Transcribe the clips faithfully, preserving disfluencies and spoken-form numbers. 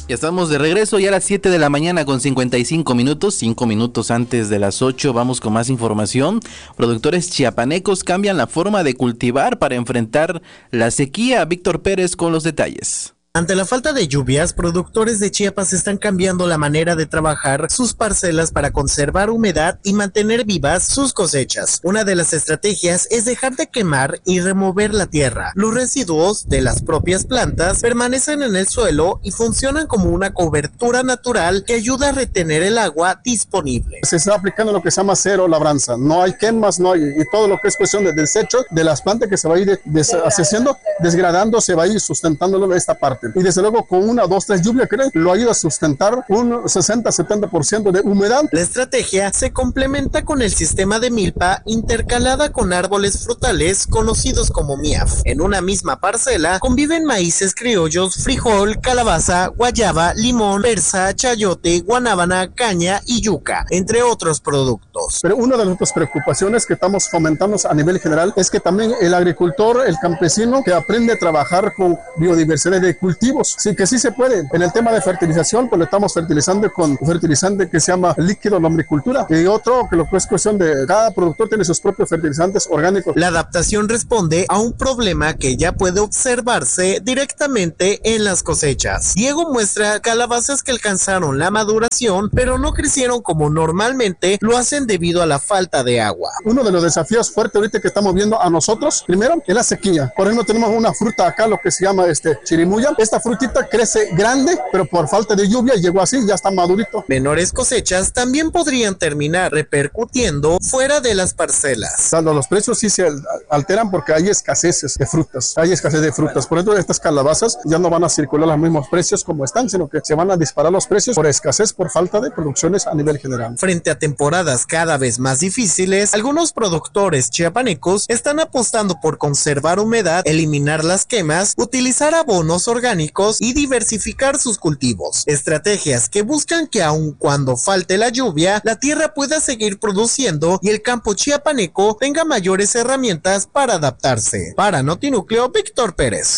Ya estamos de regreso, ya a las siete de la mañana con cincuenta y cinco minutos, cinco minutos antes de las ocho, vamos con más información. Productores chiapanecos cambian la forma de cultivar para enfrentar la sequía. Víctor Pérez con los detalles. Ante la falta de lluvias, productores de Chiapas están cambiando la manera de trabajar sus parcelas para conservar humedad y mantener vivas sus cosechas. Una de las estrategias es dejar de quemar y remover la tierra. Los residuos de las propias plantas permanecen en el suelo y funcionan como una cobertura natural que ayuda a retener el agua disponible. Se está aplicando lo que se llama cero labranza. No hay quemas, no hay, y todo lo que es cuestión de desecho de las plantas que se va a ir deshaciendo, desgradando, se va a ir sustentándolo en esta parte. Y desde luego con una, dos, tres lluvias que lo ayuda a sustentar un sesenta a setenta por ciento de humedad. La estrategia se complementa con el sistema de milpa intercalada con árboles frutales conocidos como miaf. En una misma parcela conviven maíces criollos, frijol, calabaza, guayaba, limón, persa, chayote, guanábana, caña y yuca, entre otros productos. Pero una de nuestras preocupaciones que estamos fomentando a nivel general es que también el agricultor, el campesino, que aprende a trabajar con biodiversidad de cultivos, sí que sí se puede. En el tema de fertilización, pues lo estamos fertilizando con un fertilizante que se llama líquido lombricultura, y otro que lo que es cuestión de cada productor tiene sus propios fertilizantes orgánicos. La adaptación responde a un problema que ya puede observarse directamente en las cosechas. Diego muestra calabazas que alcanzaron la maduración, pero no crecieron como normalmente lo hacen debido a la falta de agua. Uno de los desafíos fuertes ahorita que estamos viendo a nosotros, primero, es la sequía. Por ejemplo, tenemos una fruta acá, lo que se llama este chirimuya. Esta frutita crece grande, pero por falta de lluvia llegó así, ya está madurito. Menores cosechas también podrían terminar repercutiendo fuera de las parcelas. O sea, los precios sí se alteran porque hay escaseces de frutas, hay escasez de frutas. Por ejemplo, estas calabazas ya no van a circular los mismos precios como están, sino que se van a disparar los precios por escasez, por falta de producciones a nivel general. Frente a temporadas cada vez más difíciles, algunos productores chiapanecos están apostando por conservar humedad, eliminar las quemas, utilizar abonos orgánicos y diversificar sus cultivos. Estrategias que buscan que aun cuando falte la lluvia, la tierra pueda seguir produciendo y el campo chiapaneco tenga mayores herramientas para adaptarse. Para Notinúcleo, Víctor Pérez.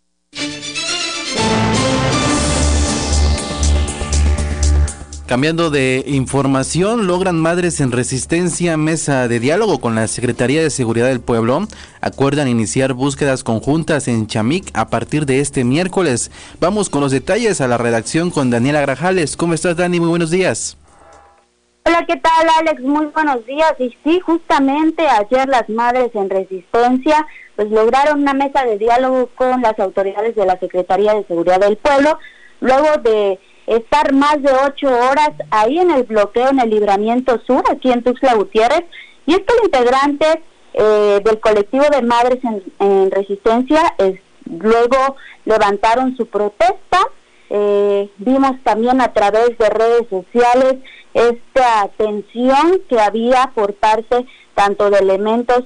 Cambiando de información, logran Madres en Resistencia mesa de diálogo con la Secretaría de Seguridad del Pueblo. Acuerdan iniciar búsquedas conjuntas en Chamic a partir de este miércoles. Vamos con los detalles a la redacción con Daniela Grajales. ¿Cómo estás, Dani? Muy buenos días. Hola, ¿qué tal, Alex? Muy buenos días. Y sí, justamente ayer las Madres en Resistencia pues lograron una mesa de diálogo con las autoridades de la Secretaría de Seguridad del Pueblo, luego de estar más de ocho horas ahí en el bloqueo en el Libramiento Sur, aquí en Tuxtla Gutiérrez. Y es que los integrantes eh, del colectivo de Madres en, en Resistencia es, luego levantaron su protesta. Eh, vimos también a través de redes sociales esta tensión que había por parte tanto de elementos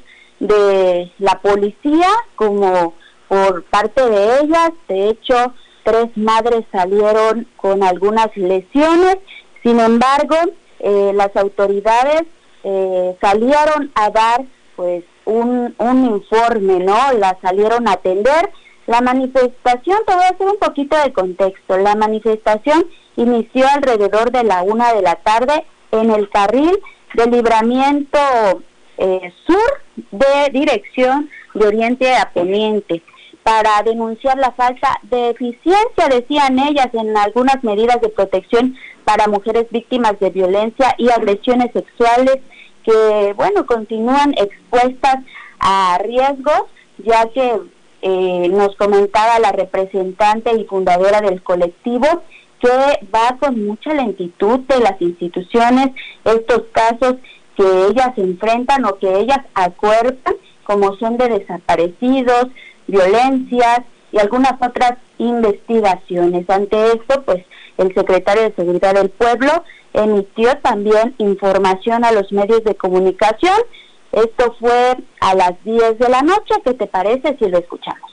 de la policía como por parte de ellas. De hecho, tres madres salieron con algunas lesiones. Sin embargo, eh, las autoridades eh, salieron a dar pues un, un informe, ¿no? La salieron a atender. La manifestación, te voy a hacer un poquito de contexto. La manifestación inició alrededor de la una de la tarde en el carril del Libramiento eh, Sur de dirección de Oriente a Poniente, para denunciar la falta de eficiencia, decían ellas, en algunas medidas de protección para mujeres víctimas de violencia y agresiones sexuales que, bueno, continúan expuestas a riesgos, ya que eh, nos comentaba la representante y fundadora del colectivo que va con mucha lentitud de las instituciones estos casos que ellas enfrentan o que ellas acuerdan, como son de desaparecidos, violencias y algunas otras investigaciones. Ante esto, pues, el secretario de Seguridad del Pueblo emitió también información a los medios de comunicación. Esto fue a las diez de la noche. ¿Qué te parece si lo escuchamos?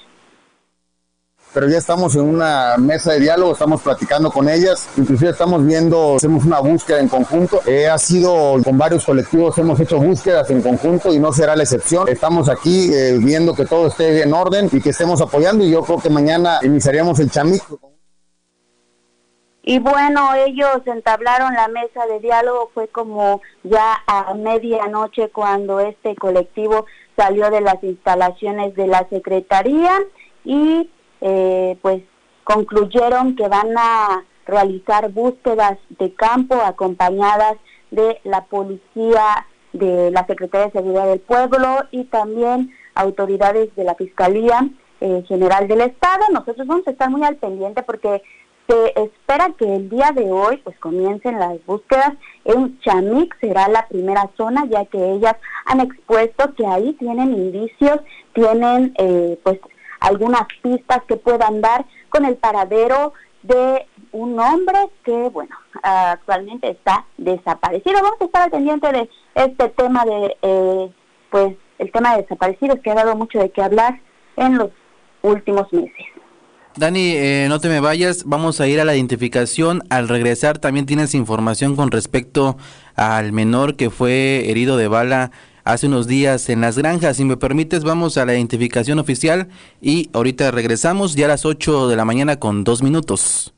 Pero ya estamos en una mesa de diálogo, estamos platicando con ellas, inclusive estamos viendo, hacemos una búsqueda en conjunto. Eh, ha sido con varios colectivos, hemos hecho búsquedas en conjunto y no será la excepción. Estamos aquí eh, viendo que todo esté en orden y que estemos apoyando, y yo creo que mañana iniciaríamos el Chamic. Y bueno, ellos entablaron la mesa de diálogo, fue como ya a medianoche cuando este colectivo salió de las instalaciones de la Secretaría y eh, pues concluyeron que van a realizar búsquedas de campo acompañadas de la policía de la Secretaría de Seguridad del Pueblo y también autoridades de la Fiscalía eh, General del Estado. Nosotros vamos a estar muy al pendiente porque se espera que el día de hoy pues comiencen las búsquedas. En Chamic será la primera zona, ya que ellas han expuesto que ahí tienen indicios, tienen eh, pues algunas pistas que puedan dar con el paradero de un hombre que, bueno, actualmente está desaparecido. Vamos a estar al pendiente de este tema de, eh, pues, el tema de desaparecidos que ha dado mucho de qué hablar en los últimos meses. Dani, eh, no te me vayas, vamos a ir a la identificación. Al regresar también tienes información con respecto al menor que fue herido de bala hace unos días en Las Granjas. Si me permites, vamos a la identificación oficial y ahorita regresamos ya a las ocho de la mañana con dos minutos.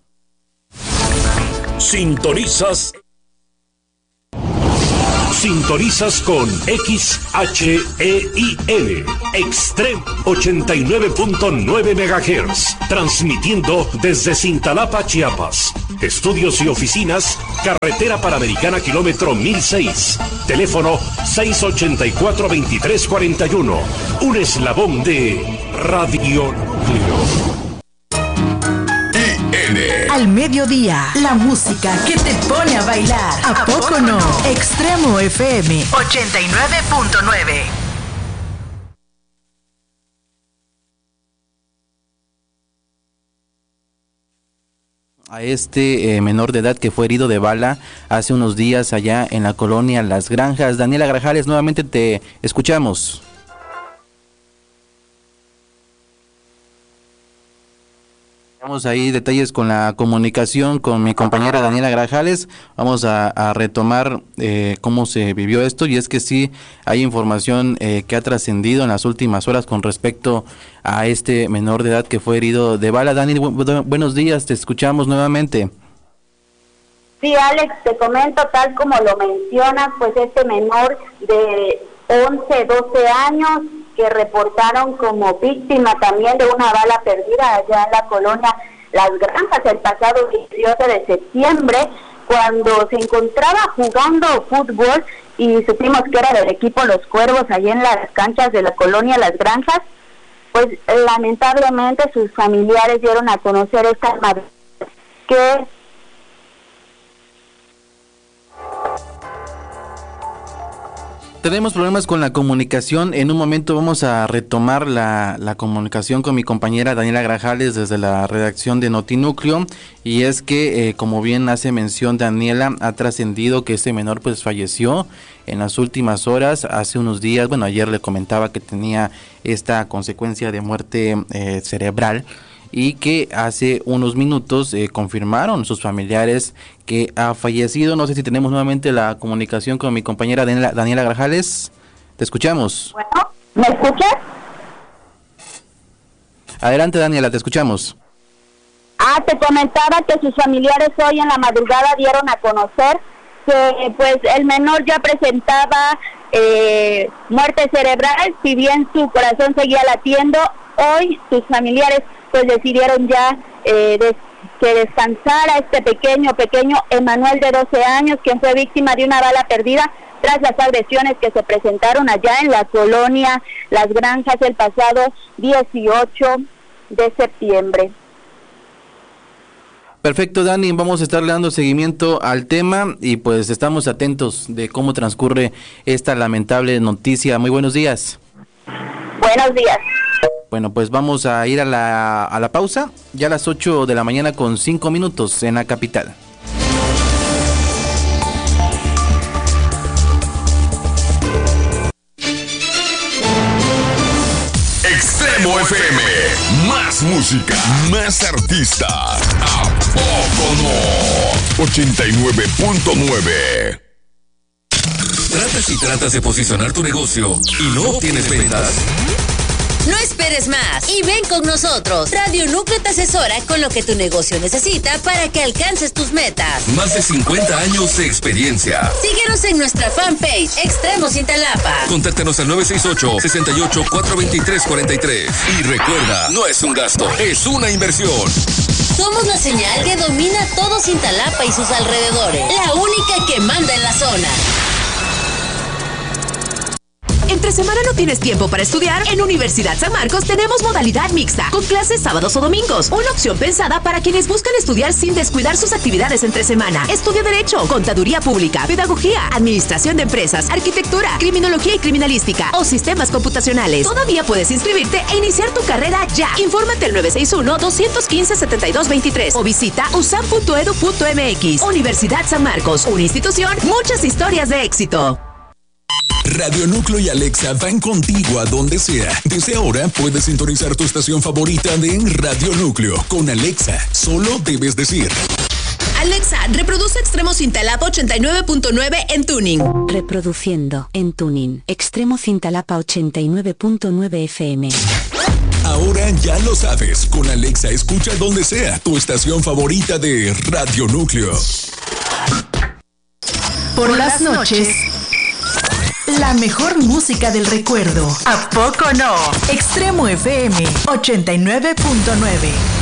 Sintonizas. Sintonizas con X H E I L, Extreme ochenta y nueve punto nueve megahertz, transmitiendo desde Cintalapa, Chiapas. Estudios y oficinas, Carretera Panamericana, kilómetro mil seis. Teléfono seis ochenta y cuatro, veintitrés cuarenta y uno. Un eslabón de Radio Núcleo. Al mediodía, la música que te pone a bailar. ¿A poco no? Extremo F M ochenta y nueve punto nueve. A este eh, menor de edad que fue herido de bala hace unos días allá en la colonia Las Granjas. Daniela Grajales, nuevamente te escuchamos. Vamos ahí detalles con la comunicación con mi compañera Daniela Grajales. Vamos a, a retomar eh, cómo se vivió esto, y es que sí hay información eh, que ha trascendido en las últimas horas con respecto a este menor de edad que fue herido de bala. Dani, bu bu buenos días, te escuchamos nuevamente. Sí, Alex, te comento, tal como lo mencionas, pues este menor de once, doce años que reportaron como víctima también de una bala perdida allá en la colonia Las Granjas el pasado dieciocho de septiembre, cuando se encontraba jugando fútbol y supimos que era del equipo Los Cuervos allá en las canchas de la colonia Las Granjas. Pues lamentablemente sus familiares dieron a conocer esta madrugada que tenemos problemas con la comunicación. En un momento vamos a retomar la, la comunicación con mi compañera Daniela Grajales desde la redacción de Notinúcleo, y es que eh, como bien hace mención Daniela, ha trascendido que este menor pues falleció en las últimas horas, hace unos días. Bueno, ayer le comentaba que tenía esta consecuencia de muerte eh, cerebral, y que hace unos minutos eh, confirmaron sus familiares que ha fallecido. No sé si tenemos nuevamente la comunicación con mi compañera Daniela, Daniela Grajales. Te escuchamos. Bueno, ¿me escuchas? Adelante, Daniela, te escuchamos. Ah, te comentaba que sus familiares hoy en la madrugada dieron a conocer que pues el menor ya presentaba eh, muerte cerebral, si bien su corazón seguía latiendo. Hoy sus familiares pues decidieron ya eh, des que descansara este pequeño, pequeño Emanuel de doce años, quien fue víctima de una bala perdida tras las agresiones que se presentaron allá en la colonia Las Granjas el pasado dieciocho de septiembre. Perfecto, Dani, vamos a estarle dando seguimiento al tema y pues estamos atentos de cómo transcurre esta lamentable noticia. Muy buenos días. Buenos días. Bueno, pues vamos a ir a la, a la pausa, ya a las ocho de la mañana con cinco minutos en la capital. Extremo F M, más música, más artistas. ¿A poco no? ochenta y nueve punto nueve. ¿Tratas y tratas de posicionar tu negocio y no obtienes ventas? No esperes más y ven con nosotros. Radio Núcleo te asesora con lo que tu negocio necesita para que alcances tus metas. Más de cincuenta años de experiencia. Síguenos en nuestra fanpage Extremo Cintalapa. Contáctanos al nueve seis ocho, seis ocho, cuatro dos tres, cuatro tres. Y recuerda, no es un gasto, es una inversión. Somos la señal que domina todo Cintalapa y sus alrededores. La única que manda en la zona. ¿Entre semana no tienes tiempo para estudiar? En Universidad San Marcos tenemos modalidad mixta, con clases sábados o domingos. Una opción pensada para quienes buscan estudiar sin descuidar sus actividades entre semana. Estudia Derecho, Contaduría Pública, Pedagogía, Administración de Empresas, Arquitectura, Criminología y Criminalística o Sistemas Computacionales. Todavía puedes inscribirte e iniciar tu carrera ya. Infórmate al nueve seis uno, dos uno cinco, siete dos dos tres o visita u s a m punto e d u punto m x. Universidad San Marcos, una institución, muchas historias de éxito. Radio Núcleo y Alexa van contigo a donde sea. Desde ahora puedes sintonizar tu estación favorita de Radio Núcleo. Con Alexa, solo debes decir: Alexa, reproduce Extremo Cintalapa ochenta y nueve punto nueve en tuning. Reproduciendo en tuning. Extremo Cintalapa ochenta y nueve punto nueve F M. Ahora ya lo sabes. Con Alexa escucha donde sea tu estación favorita de Radio Núcleo. Por las noches, la mejor música del recuerdo. ¿A poco no? Extremo F M ochenta y nueve punto nueve.